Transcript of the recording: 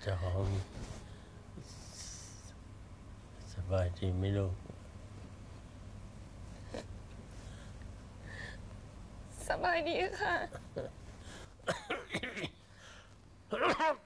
จอมสบายดีไหมลูกสบายดีค่ะ